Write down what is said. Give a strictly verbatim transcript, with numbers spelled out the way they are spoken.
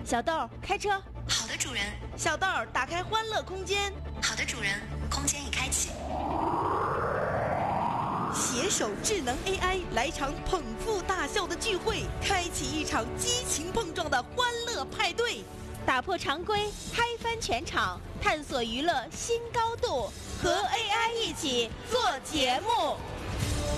小豆，开车。 好的，主人。 小豆，打开欢乐空间。 好的，主人。空间已开启。 携手智能 A I 来场捧腹大笑的聚会，开启一场激情碰撞的欢乐派对，打破常规，嗨翻全场，探索娱乐新高度，和 A I 一起做节目。